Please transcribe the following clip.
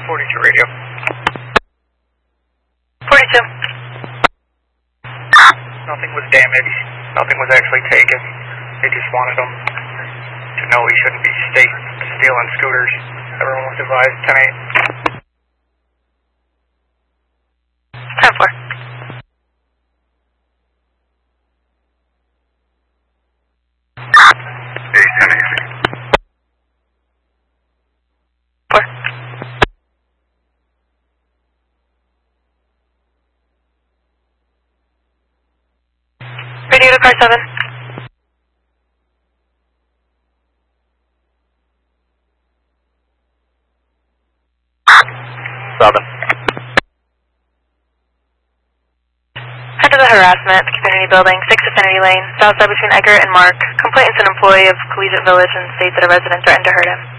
42 radio. 42. Nothing was damaged. Nothing was actually taken. They just wanted them to know we shouldn't be stealing scooters. Everyone was advised tonight. 10-4. Hey, 10 easy. 4. Radio to car 7. Head to the harassment, community building, 6 Affinity Lane, south side between Edgar and Mark. Complainant's an employee of Collegiate Village and states that a resident threatened to hurt him.